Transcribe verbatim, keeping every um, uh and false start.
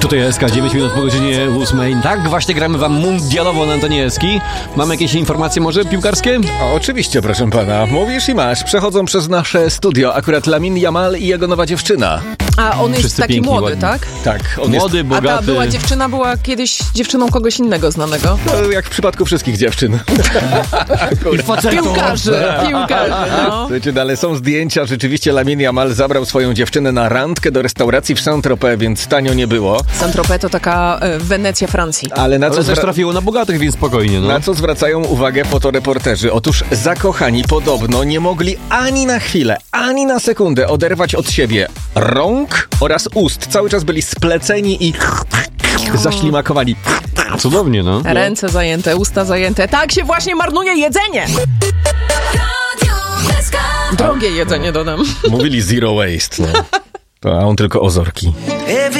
Tutaj S K, dziewięć minut po godzinie ósmej. Tak, właśnie gramy wam mundialowo na antenie Eski. Mamy jakieś informacje może piłkarskie? O, oczywiście, proszę pana. Mówisz i masz. Przechodzą przez nasze studio akurat Lamine Yamal i jego nowa dziewczyna. A on jest Wszyscy taki piękni, młody, ładni. tak? Tak, on Młody, jest... A ta bogaty. była dziewczyna była kiedyś dziewczyną kogoś innego znanego. No, jak w przypadku wszystkich dziewczyn. I facetów. Piłkarzy, piłkarzy, no. Słuchajcie, no, ale są zdjęcia. Rzeczywiście Lamine Yamal zabrał swoją dziewczynę na randkę do restauracji w Saint-Tropez, więc tanio nie było. Saint-Tropez to taka e, Wenecja Francji. Ale na co, Ale też zwra- trafiło na bogatych, więc spokojnie, no. na co zwracają uwagę fotoreporterzy? Otóż zakochani podobno nie mogli ani na chwilę, ani na sekundę oderwać od siebie rąk oraz ust. Cały czas byli spleceni i zaślimakowani. Cudownie, no. Ręce zajęte, usta zajęte. Tak się właśnie marnuje jedzenie! Drogie jedzenie dodam. Mówili zero waste, no. To, a on tylko ozorki.